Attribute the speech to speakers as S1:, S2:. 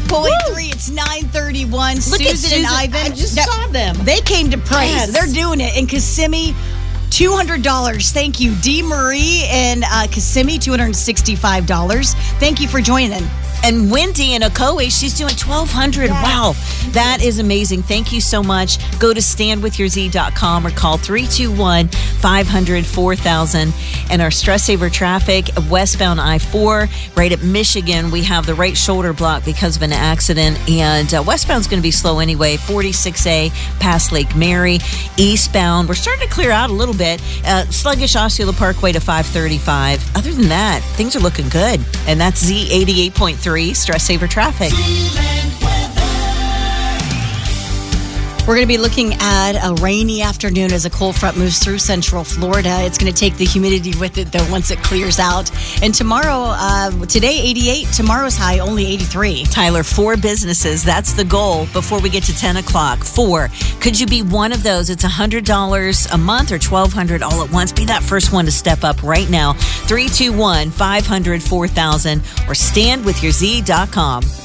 S1: 98.3. It's 9:31.
S2: Look at
S1: Susan and Ivan.
S2: I just saw them.
S1: They came to praise.
S2: Yes.
S1: They're doing it. In Kissimmee, $200. Thank you. Dee Marie in Kissimmee, $265. Thank you for joining.
S2: And Wendy in Ocoee, she's doing $1,200.
S1: Yes.
S2: Wow, that is amazing. Thank you so much. Go to standwithyourz.com or call 321-500-4000. And our stress saver traffic, westbound I-4, right at Michigan, we have the right shoulder block because of an accident. And westbound's going to be slow anyway. 46A past Lake Mary. Eastbound, we're starting to clear out a little bit. Sluggish Osceola Parkway to 535. Other than that, things are looking good. And that's Z88.3 stress saver traffic.
S1: We're going to be looking at a rainy afternoon as a cold front moves through central Florida. It's going to take the humidity with it, though, once it clears out. And tomorrow, today 88, tomorrow's high only 83.
S2: Tyler, 4 businesses. That's the goal before we get to 10 o'clock. 4. Could you be one of those? It's $100 a month or $1,200 all at once. Be that first one to step up right now. 321-500-4000 or standwithyourz.com.